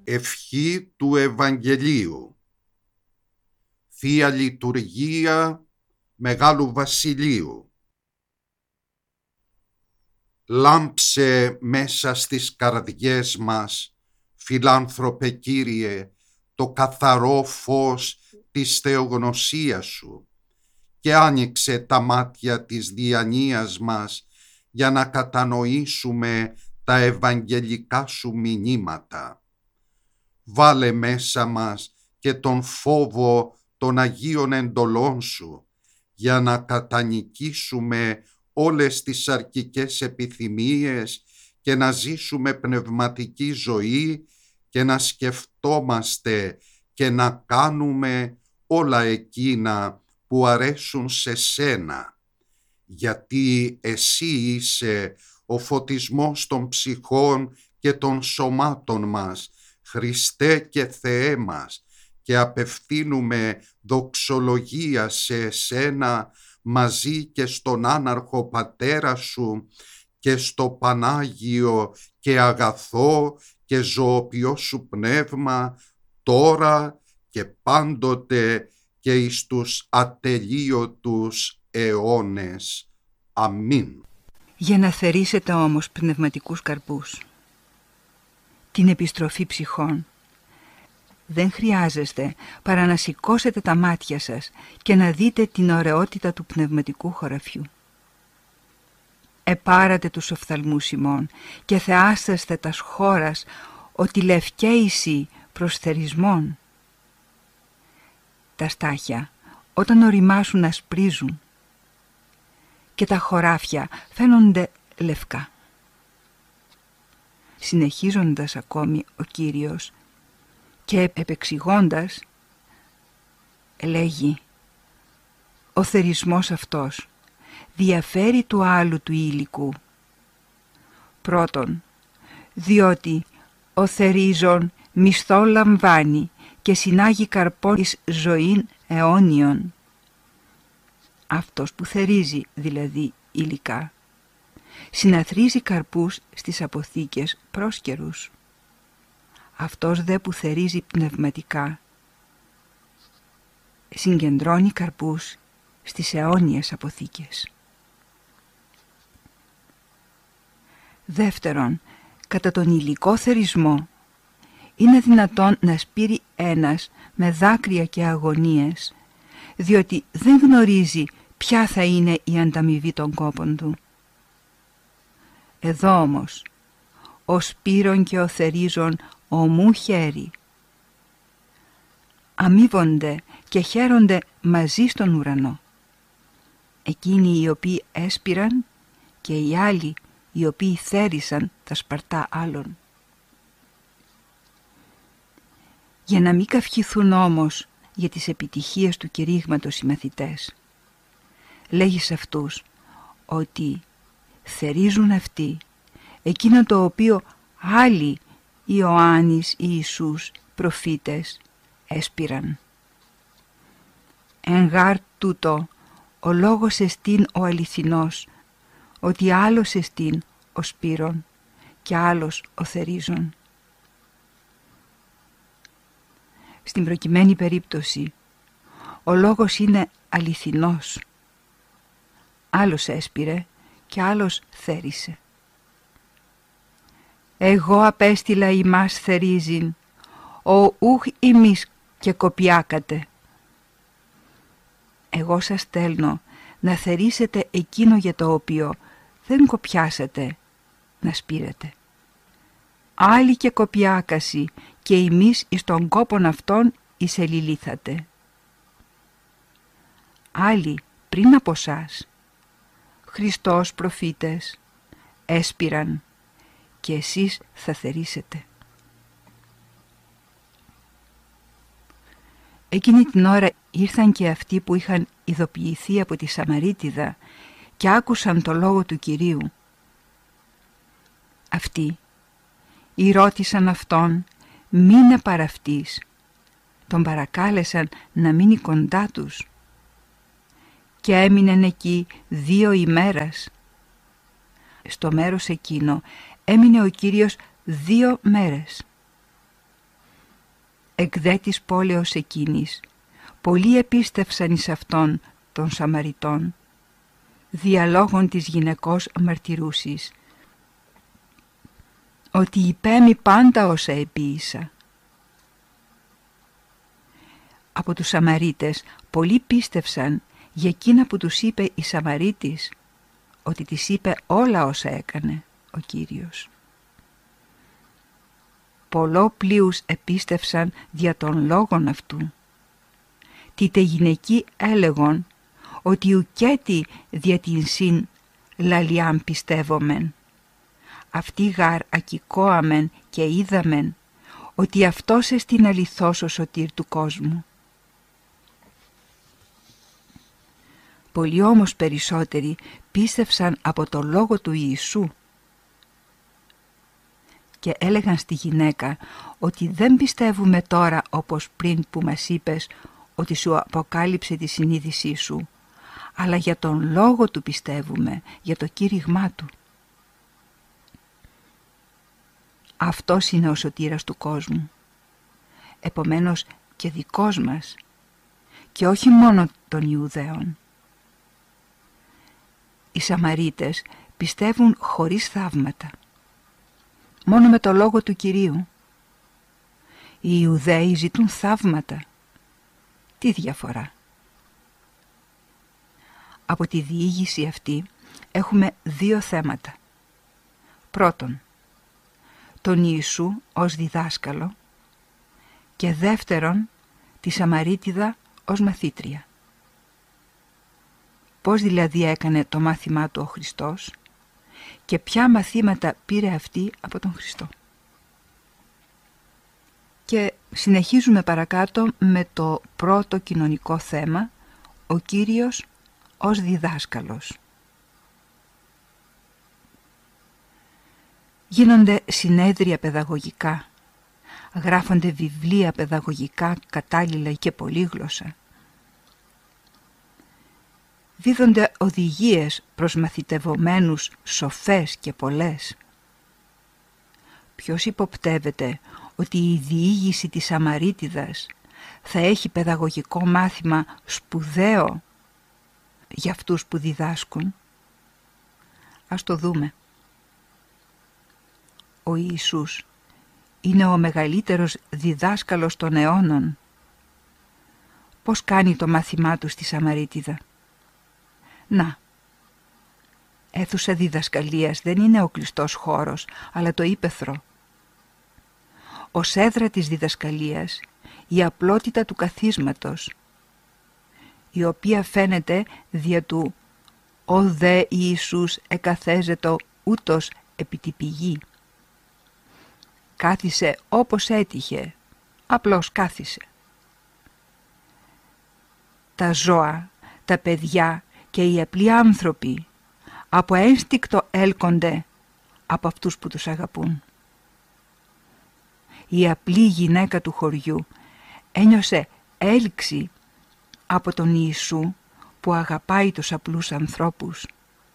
Ευχή του Ευαγγελίου. Θεία Λειτουργία Μεγάλου Βασιλείου. Λάμψε μέσα στις καρδιές μας, φιλάνθρωπε Κύριε, το καθαρό φως της θεογνωσίας Σου και άνοιξε τα μάτια της διανοίας μας για να κατανοήσουμε τα ευαγγελικά Σου μηνύματα. Βάλε μέσα μας και τον φόβο των Αγίων εντολών Σου για να κατανικήσουμε όλες τις σαρκικές επιθυμίες και να ζήσουμε πνευματική ζωή και να σκεφτόμαστε και να κάνουμε όλα εκείνα που αρέσουν σε Σένα, γιατί Εσύ είσαι ο φωτισμός των ψυχών και των σωμάτων μας, Χριστέ και Θεέ μας, και απευθύνουμε δοξολογία σε Εσένα μαζί και στον άναρχο Πατέρα Σου και στο Πανάγιο και αγαθό και ζωοποιό Σου Πνεύμα, τώρα και πάντοτε και εις τους ατελείωτους αιώνες. Αμήν. Για να θερήσετε όμως πνευματικούς καρπούς, την επιστροφή ψυχών, δεν χρειάζεστε παρά να σηκώσετε τα μάτια σας και να δείτε την ωραιότητα του πνευματικού χωραφιού. Επάρατε τους οφθαλμούς ημών και θεάσαστε τας χώρας ότι λευκαίησι προς θερισμόν. Τα στάχια όταν οριμάσουν να σπρίζουν και τα χωράφια φαίνονται λευκά. Συνεχίζοντας ακόμη ο Κύριος και επεξηγώντας, λέγει: ο θερισμός αυτός διαφέρει του άλλου του υλικού. Πρώτον, διότι ο θερίζων μισθό λαμβάνει και συνάγει καρπό εις ζωήν αιώνιον. Αυτός που θερίζει δηλαδή υλικά, συναθρίζει καρπούς στις αποθήκες πρόσκαιρους. Αυτός δε που θερίζει πνευματικά, συγκεντρώνει καρπούς στις αιώνιες αποθήκες. Δεύτερον, κατά τον υλικό θερισμό, είναι δυνατόν να σπείρει ένας με δάκρυα και αγωνίες, διότι δεν γνωρίζει ποια θα είναι η ανταμοιβή των κόπων του. Εδώ όμως, ο σπείρον και ο θερίζον ομού χέρι, αμείβονται και χαίρονται μαζί στον ουρανό. Εκείνοι οι οποίοι έσπηραν και οι άλλοι οι οποίοι θέρισαν τα σπαρτά άλλων. Για να μην καυχηθούν όμως για τις επιτυχίες του κηρύγματος οι μαθητές, λέγει σε αυτούς ότι θερίζουν αυτοί εκείνο το οποίο άλλοι Ιωάννης, Ιησούς, προφήτες έσπηραν. Εν γάρ τούτο ο λόγος εστίν ο αληθινός, ότι άλλος εστίν ο σπείρον και άλλος ο θερίζον. Στην προκειμένη περίπτωση ο λόγος είναι αληθινός. Άλλος έσπηρε και άλλος θέρισε. Εγώ απέστειλα ημάς θερίζειν, ο ούχ ημείς και κοπιάκατε. Εγώ σας στέλνω να θερίσετε εκείνο για το οποίο δεν κοπιάσατε να σπείρετε. Άλλοι και κοπιάκαση και ημείς εις τον κόπον αυτόν εισελιλήθατε. Άλλοι πριν από σας, Χριστός προφήτες, έσπηραν και εσείς θα θερίσετε. Εκείνη την ώρα ήρθαν και αυτοί που είχαν ειδοποιηθεί από τη Σαμαρίτιδα και άκουσαν το λόγο του Κυρίου. Αυτοί ρώτησαν αυτόν μείνε παραυτής, τον παρακάλεσαν να μείνει κοντά τους και έμειναν εκεί 2 ημέρας. Στο μέρος εκείνο έμεινε ο Κύριος 2 μέρες. εκ δε της πόλεως εκείνης, πολλοί επίστευσαν εις αυτόν των Σαμαριτών, διαλόγων της γυναικός μαρτυρούσης, ότι υπέμει πάντα όσα επίησα. Από τους Σαμαρίτες πολλοί πίστευσαν για εκείνα που τους είπε η Σαμαρίτης, ότι της είπε όλα όσα έκανε ο Κύριος. Πολλό πλείους επίστευσαν δια των λόγων αυτού. Τίτε γυναικοί έλεγον ότι ουκέτι δια την συν λαλιάν πιστεύομεν. Αυτοί γαρ ακικόαμεν και είδαμεν ότι αυτός εστιν αληθώς ο σωτήρ του κόσμου. Πολλοί όμως περισσότεροι πίστευσαν από το λόγο του Ιησού και έλεγαν στη γυναίκα ότι δεν πιστεύουμε τώρα όπως πριν που μας είπες ότι σου αποκάλυψε τη συνείδησή σου, αλλά για τον λόγο του πιστεύουμε, για το κήρυγμά του. Αυτός είναι ο σωτήρας του κόσμου, επομένως και δικός μας, και όχι μόνο των Ιουδαίων. Οι Σαμαρίτες πιστεύουν χωρίς θαύματα, μόνο με το λόγο του Κυρίου. Οι Ιουδαίοι ζητούν θαύματα. Τι διαφορά? Από τη διήγηση αυτή έχουμε δύο θέματα. Πρώτον, τον Ιησού ως διδάσκαλο και δεύτερον, τη Σαμαρίτιδα ως μαθήτρια. Πώς δηλαδή έκανε το μάθημά του ο Χριστός και ποια μαθήματα πήρε αυτή από τον Χριστό. Και συνεχίζουμε παρακάτω με το πρώτο κοινωνικό θέμα, ο Κύριος ως διδάσκαλος. Γίνονται συνέδρια παιδαγωγικά, γράφονται βιβλία παιδαγωγικά κατάλληλα και πολύγλωσσα. Δίδονται οδηγίες προς μαθητευομένους σοφές και πολλές. Ποιος υποπτεύεται ότι η διήγηση της Σαμαρίτιδας θα έχει παιδαγωγικό μάθημα σπουδαίο για αυτούς που διδάσκουν? Ας το δούμε. Ο Ιησούς είναι ο μεγαλύτερος διδάσκαλος των αιώνων. Πώς κάνει το μάθημά του στη Σαμαρίτιδα? Να, αίθουσα διδασκαλίας δεν είναι ο κλειστός χώρος, αλλά το ύπαιθρο. Ως έδρα της διδασκαλίας η απλότητα του καθίσματος, η οποία φαίνεται δια του «Ο δε Ιησούς εκαθέζετο ούτως επί τη πηγή». Κάθισε όπως έτυχε, απλώς κάθισε. Τα ζώα, τα παιδιά και οι απλοί άνθρωποι από ένστικτο έλκονται από αυτούς που τους αγαπούν. Η απλή γυναίκα του χωριού ένιωσε έλξη από τον Ιησού που αγαπάει τους απλούς ανθρώπους.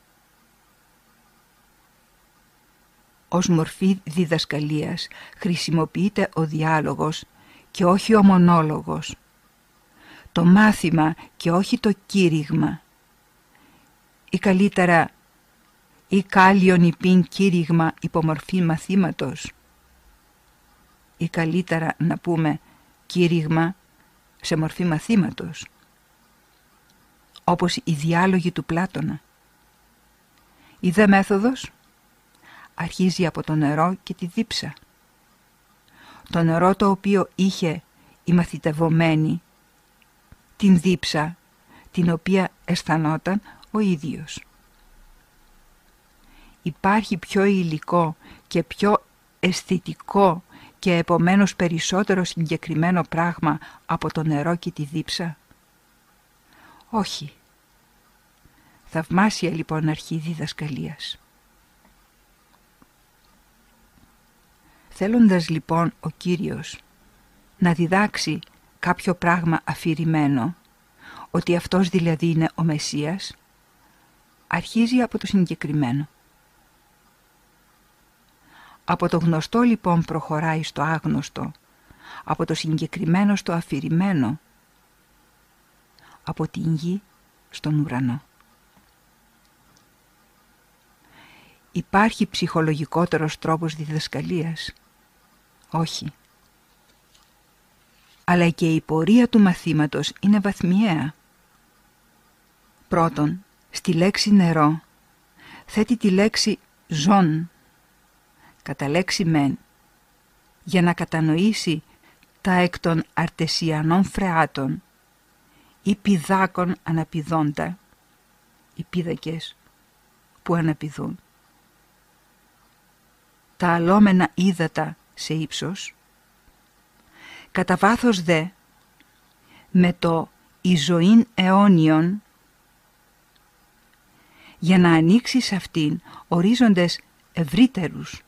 Ως μορφή διδασκαλίας χρησιμοποιείται ο διάλογος και όχι ο μονόλογος, το μάθημα και όχι το κήρυγμα, ή καλύτερα ή κάλλιον υπήν κήρυγμα υπομορφή μαθήματος, ή καλύτερα να πούμε κήρυγμα σε μορφή μαθήματος, όπως οι διάλογοι του Πλάτωνα. Η δε μέθοδος αρχίζει από το νερό και τη δίψα. Το νερό το οποίο είχε η μαθητευομένη, την δίψα την οποία αισθανόταν ο ίδιος. Υπάρχει πιο υλικό και πιο αισθητικό και επομένως περισσότερο συγκεκριμένο πράγμα από το νερό και τη δίψα? Όχι. Θαυμάσια λοιπόν αρχή διδασκαλίας. Θέλοντας λοιπόν ο Κύριος να διδάξει κάποιο πράγμα αφηρημένο, ότι αυτός δηλαδή είναι ο Μεσσίας, αρχίζει από το συγκεκριμένο. Από το γνωστό λοιπόν προχωράει στο άγνωστο, από το συγκεκριμένο στο αφηρημένο, από την γη στον ουρανό. Υπάρχει ψυχολογικότερος τρόπος διδασκαλίας? Όχι. Αλλά και η πορεία του μαθήματος είναι βαθμιαία. Πρώτον, στη λέξη νερό θέτει τη λέξη ζών, κατά λέξη μεν, για να κατανοήσει τα εκ των αρτεσιανών φρεάτων ή πηδάκων αναπηδώντα, οι πίδακες που αναπηδούν, τα αλώμενα ύδατα σε ύψος, κατά βάθος δε με το «η ζωήν αιώνιον», για να ανοίξει σε αυτήν ορίζοντες ευρύτερους.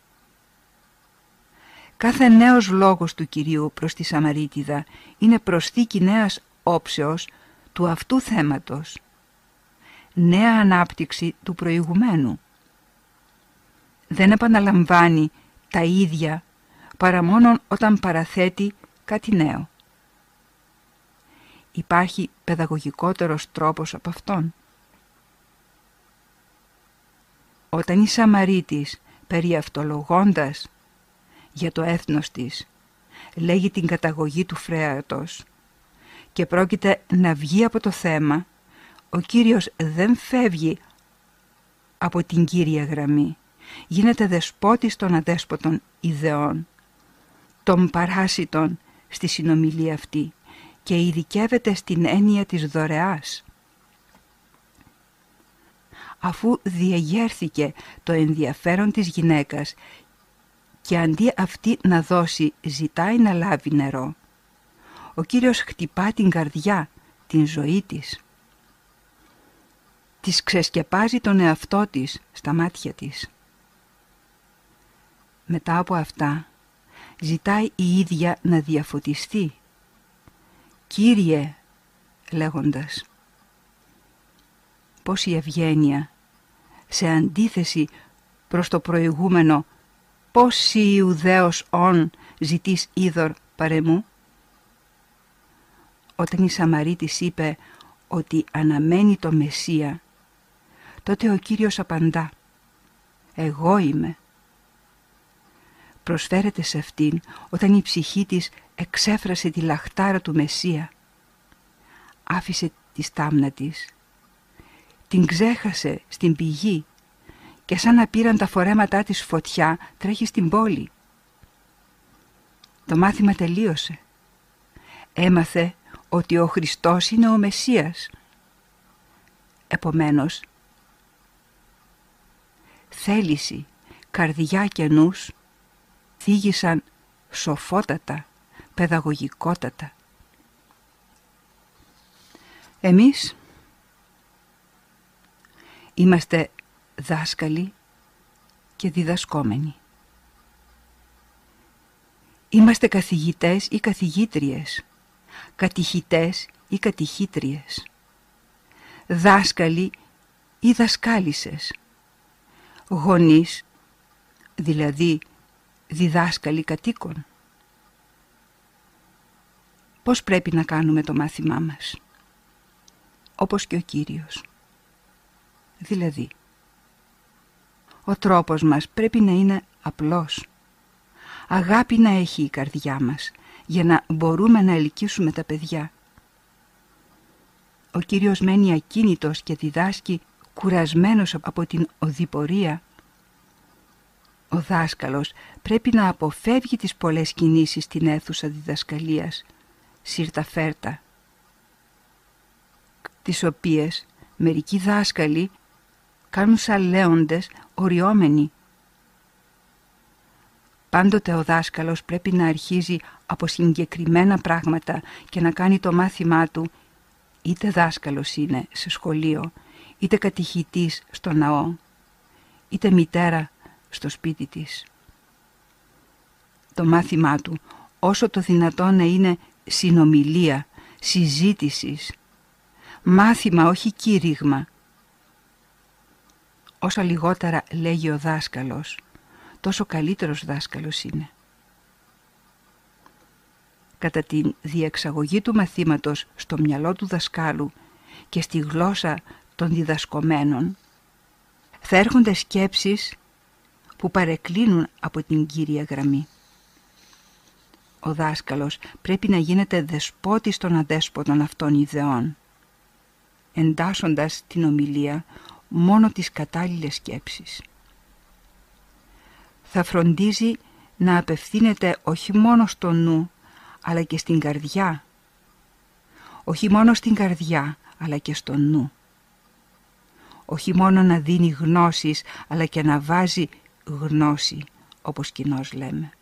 Κάθε νέος λόγος του Κυρίου προς τη Σαμαρίτιδα είναι προσθήκη νέας όψεως του αυτού θέματος, νέα ανάπτυξη του προηγουμένου. Δεν επαναλαμβάνει τα ίδια παρά μόνον όταν παραθέτει κάτι νέο. Υπάρχει παιδαγωγικότερος τρόπος από αυτόν? Όταν η Σαμαρίτης, περιαυτολογώντας για το έθνος της, λέγει την καταγωγή του φρέατος και πρόκειται να βγει από το θέμα, ο Κύριος δεν φεύγει από την κύρια γραμμή. Γίνεται δεσπότης των αδέσποτων ιδεών, των παράσιτων στη συνομιλία αυτή και ειδικεύεται στην έννοια της δωρεάς. Αφού διεγέρθηκε το ενδιαφέρον της γυναίκας και αντί αυτή να δώσει ζητάει να λάβει νερό, ο Κύριος χτυπά την καρδιά, την ζωή της. Της ξεσκεπάζει τον εαυτό της στα μάτια της. Μετά από αυτά ζητάει η ίδια να διαφωτιστεί. «Κύριε», λέγοντας, πως η ευγένεια, σε αντίθεση προς το προηγούμενο «πως η Ιουδαίος ον ζητείς είδωρ παρεμού», όταν η Σαμαρίτης είπε ότι αναμένει το Μεσσία, τότε ο Κύριος απαντά «Εγώ είμαι». Προσφέρεται σε αυτήν όταν η ψυχή της εξέφρασε τη λαχτάρα του Μεσσία. Άφησε τη στάμνα της, την ξέχασε στην πηγή και σαν να πήραν τα φορέματά της φωτιά τρέχει στην πόλη. Το μάθημα τελείωσε. Έμαθε ότι ο Χριστός είναι ο Μεσσίας. Επομένως, θέληση, καρδιά και νους θίγησαν σοφότατα, παιδαγωγικότατα. Εμείς είμαστε δάσκαλοι και διδασκόμενοι. Είμαστε καθηγητές ή καθηγήτριες, κατηχητές ή κατηχήτριες, δάσκαλοι ή δασκάλισσες, γονείς, δηλαδή διδάσκαλοι κατοίκων. Πώς πρέπει να κάνουμε το μάθημά μας? Όπως και ο Κύριος. Δηλαδή, ο τρόπος μας πρέπει να είναι απλός. Αγάπη να έχει η καρδιά μας, για να μπορούμε να ελκύσουμε τα παιδιά. Ο Κύριος μένει ακίνητος και διδάσκει κουρασμένος από την οδηπορία. Ο δάσκαλος πρέπει να αποφεύγει τις πολλές κινήσεις στην αίθουσα διδασκαλίας, σύρτα-φέρτα, τις οποίες μερικοί δάσκαλοι κάνουν σαν λέοντες οριόμενοι. Πάντοτε ο δάσκαλος πρέπει να αρχίζει από συγκεκριμένα πράγματα και να κάνει το μάθημά του, είτε δάσκαλος είναι σε σχολείο, είτε κατηχητής στο ναό, είτε μητέρα στο σπίτι της. Το μάθημά του όσο το δυνατόν να είναι συνομιλία, συζήτησης, μάθημα όχι κήρυγμα. Όσο λιγότερα λέγει ο δάσκαλος, τόσο καλύτερος δάσκαλος είναι. κατά τη διεξαγωγή του μαθήματος στο μυαλό του δασκάλου και στη γλώσσα των διδασκομένων, θα έρχονται σκέψεις που παρεκκλίνουν από την κύρια γραμμή. Ο δάσκαλος πρέπει να γίνεται δεσπότης των αδέσποτων αυτών ιδεών, εντάσσοντας την ομιλία μόνο τις κατάλληλες σκέψεις. Θα φροντίζει να απευθύνεται όχι μόνο στο νου, αλλά και στην καρδιά. Όχι μόνο στην καρδιά, αλλά και στο νου. Όχι μόνο να δίνει γνώσεις, αλλά και να βάζει γνώση, όπως κοινώς λέμε.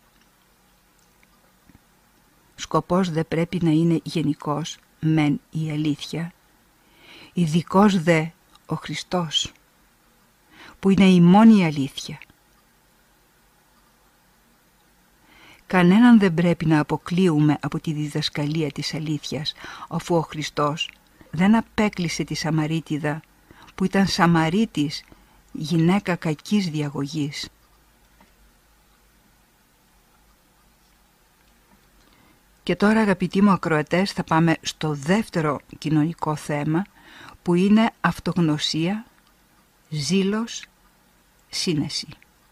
Σκοπός δε πρέπει να είναι γενικός, μεν η αλήθεια, ειδικός δε ο Χριστός, που είναι η μόνη αλήθεια. Κανέναν δεν πρέπει να αποκλείουμε από τη διδασκαλία της αλήθειας, αφού ο Χριστός δεν απέκλεισε τη Σαμαρίτιδα, που ήταν Σαμαρίτης, γυναίκα κακής διαγωγής. Και τώρα, αγαπητοί μου ακροατές, θα πάμε στο δεύτερο κοινωνικό θέμα, που είναι αυτογνωσία, ζήλος, σύνεση.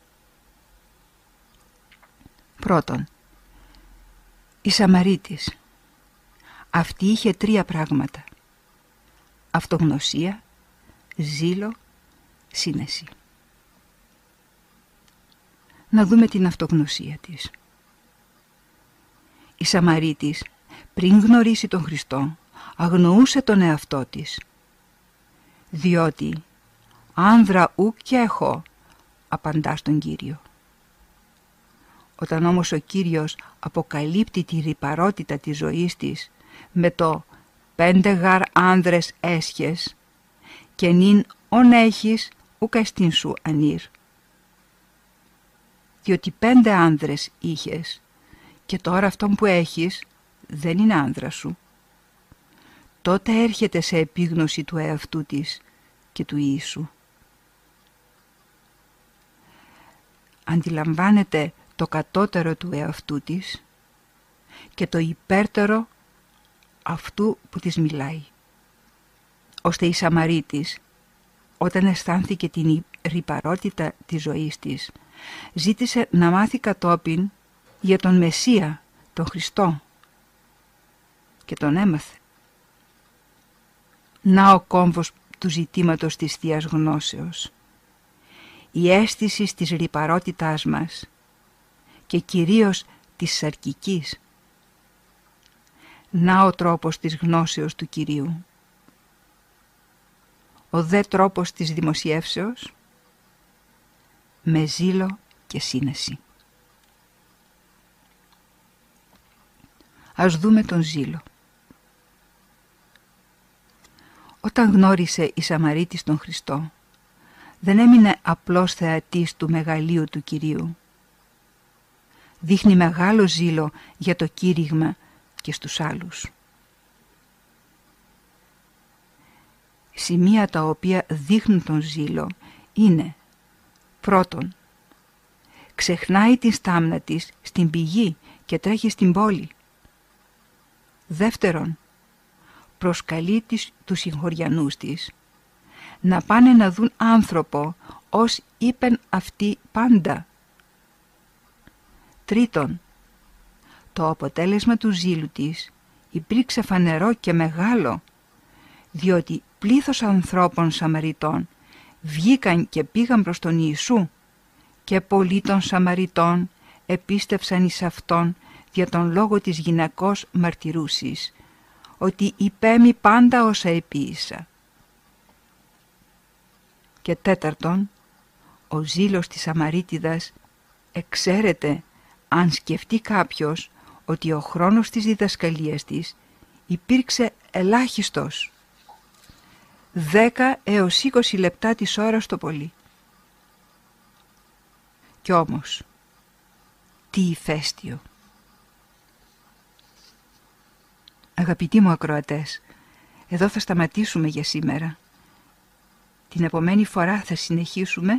Πρώτον, η Σαμαρίτης. Αυτή είχε 3 πράγματα: αυτογνωσία, ζήλο, σύνεση. Να δούμε την αυτογνωσία της. Η Σαμαρίτης, πριν γνωρίσει τον Χριστό, αγνοούσε τον εαυτό της, διότι «άνδρα ουκ και έχω», απαντά στον Κύριο. Όταν όμως ο Κύριος αποκαλύπτει τη ρυπαρότητα της ζωής της με το «5 γαρ άνδρες έσχες και νυν ον έχεις ουκ εστίν σου ανήρ», διότι 5 άνδρες είχες και τώρα αυτόν που έχεις δεν είναι άνδρα σου, τότε έρχεται σε επίγνωση του εαυτού της και του Ιησού. Αντιλαμβάνεται το κατώτερο του εαυτού της και το υπέρτερο αυτού που της μιλάει, ώστε η Σαμαρίτης, όταν αισθάνθηκε την ρυπαρότητα της ζωής της, ζήτησε να μάθει κατόπιν για τον Μεσσία, τον Χριστό, και τον έμαθε. Να ο κόμβος του ζητήματος της Θείας Γνώσεως, η αίσθηση της ρυπαρότητάς μας και κυρίως της σαρκικής. Να ο τρόπος της γνώσεως του Κυρίου. Ο δε τρόπος της δημοσιεύσεως, με ζήλο και σύνεση. Ας δούμε τον ζήλο. Όταν γνώρισε η Σαμαρίτης τον Χριστό, δεν έμεινε απλώς θεατής του μεγαλείου του Κυρίου. Δείχνει μεγάλο ζήλο για το κήρυγμα και στους άλλους. Σημεία τα οποία δείχνουν τον ζήλο είναι: πρώτον, ξεχνάει την στάμνα της στην πηγή και τρέχει στην πόλη. Δεύτερον, προσκαλεί τους συγχωριανούς της να πάνε να δουν άνθρωπο ως είπεν αυτοί πάντα. Τρίτον, το αποτέλεσμα του ζήλου της υπήρξε φανερό και μεγάλο, διότι πλήθος ανθρώπων Σαμαριτών βγήκαν και πήγαν προς τον Ιησού και πολλοί των Σαμαριτών επίστευσαν εις αυτόν για τον λόγο της γυναικός μαρτυρούσης, ότι υπέμει πάντα όσα επίησα. Και τέταρτον, ο ζήλος της Σαμαρίτιδας εξαίρεται αν σκεφτεί κάποιος ότι ο χρόνος της διδασκαλίας της υπήρξε ελάχιστος, 10 έως 20 λεπτά της ώρας το πολύ. Κι όμως, τι ηφαίστειο! Αγαπητοί μου ακροατές, εδώ θα σταματήσουμε για σήμερα. Την επομένη φορά θα συνεχίσουμε